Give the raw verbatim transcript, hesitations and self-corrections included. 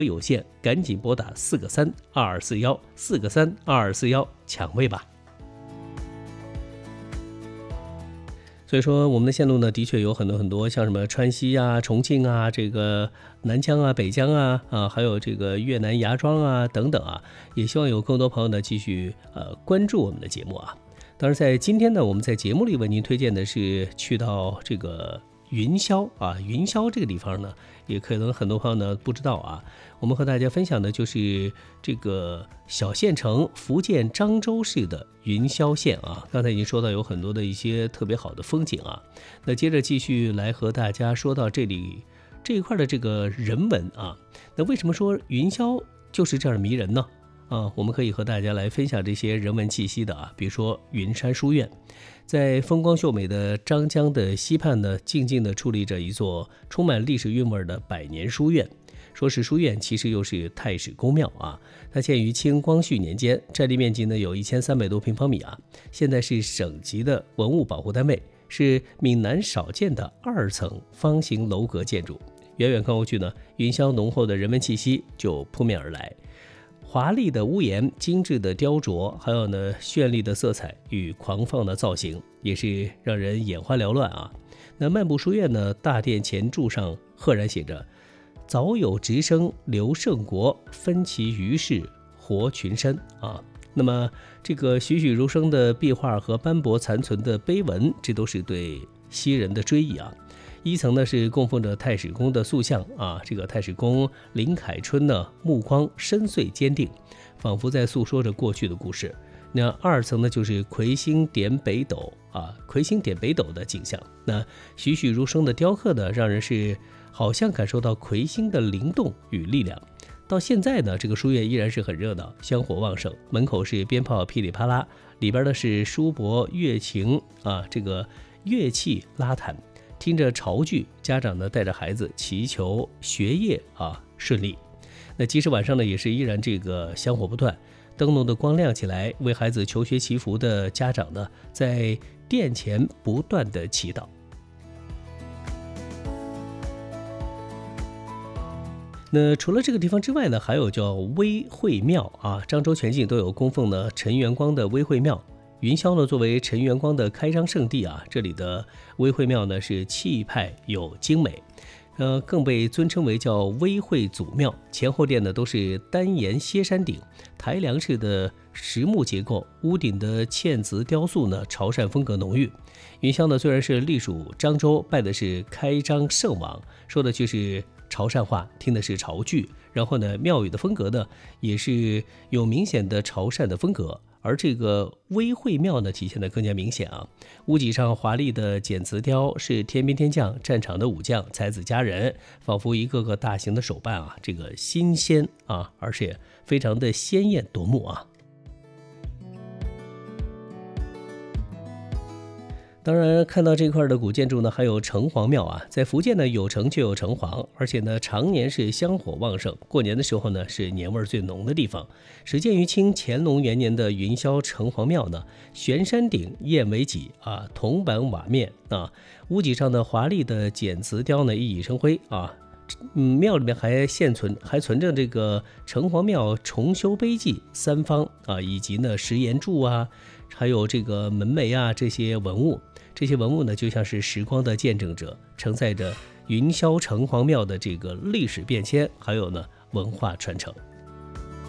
有限，赶紧拨打四个三二二四幺四个三二二四幺抢位吧。所以说我们的线路呢，的确有很多很多，像什么川西啊、重庆啊、这个南疆啊、北疆啊啊，还有这个越南芽庄啊等等啊，也希望有更多朋友呢继续呃关注我们的节目啊。当然，在今天呢，我们在节目里为您推荐的是去到这个云霄啊，云霄这个地方呢，也可能很多朋友呢不知道啊。我们和大家分享的就是这个小县城福建漳州市的云霄县啊。刚才已经说到有很多的一些特别好的风景啊。那接着继续来和大家说到这里这一块的这个人文啊。那为什么说云霄就是这样迷人呢？啊，我们可以和大家来分享这些人文气息的啊，比如说云山书院，在风光秀美的张江的西畔呢，静静地矗立着一座充满历史韵味的百年书院。说是书院，其实又是太史公庙啊。它建于清光绪年间，占地面积呢有一千三百多平方米啊。现在是省级的文物保护单位，是闽南少见的二层方形楼阁建筑。远远看过去呢，云霄浓厚的人文气息就扑面而来。华丽的屋檐、精致的雕琢，还有呢绚丽的色彩与狂放的造型，也是让人眼花缭乱啊。那漫步书院呢，大殿前柱上赫然写着“早有直生刘胜国，分其余事活群山”啊。那么这个栩栩如生的壁画和斑驳残存的碑文，这都是对昔人的追忆啊。一层呢是供奉着太史公的塑像啊，这个太史公林凯春呢目光深邃坚定，仿佛在诉说着过去的故事。那二层呢就是魁星点北斗啊，魁星点北斗的景象。那栩栩如生的雕刻呢，让人是好像感受到魁星的灵动与力量。到现在呢，这个书院依然是很热闹，香火旺盛，门口是鞭炮噼里啪啦，里边呢是书帛乐琴啊，这个乐器拉弹。听着潮剧，家长呢带着孩子祈求学业啊顺利。那即使晚上呢，也是依然这个香火不断，灯笼的光亮起来，为孩子求学祈福的家长呢，在殿前不断的祈祷。那除了这个地方之外呢，还有叫微会庙啊，漳州全境都有供奉呢陈元光的微会庙。云霄呢，作为陈元光的开张圣地啊，这里的微会庙呢是气派有精美，呃，更被尊称为叫微会祖庙。前后殿呢都是单檐歇山顶，台梁式的实木结构，屋顶的嵌瓷雕塑呢潮汕风格浓郁。云霄呢虽然是隶属漳州，拜的是开张圣王，说的就是潮汕话，听的是潮剧，然后呢庙宇的风格呢也是有明显的潮汕的风格。而这个微会庙呢，体现的更加明显啊！屋脊上华丽的剪瓷雕是天兵天将、战场的武将、才子佳人，仿佛一个个大型的手办啊，这个新鲜啊，而且非常的鲜艳夺目啊！当然，看到这块的古建筑呢，还有城隍庙啊。在福建呢，有城就有城隍，而且呢，常年是香火旺盛。过年的时候呢，是年味最浓的地方。始建于清乾隆元年的云霄城隍庙呢，悬山顶燕尾脊啊，铜板瓦面啊，屋脊上的华丽的剪瓷雕呢，熠熠生辉啊。嗯，庙里面还现存还存着这个城隍庙重修碑记三方啊，以及呢石岩柱啊，还有这个门楣啊这些文物。这些文物呢，就像是时光的见证者，承载着云霄城隍庙的这个历史变迁，还有呢文化传承。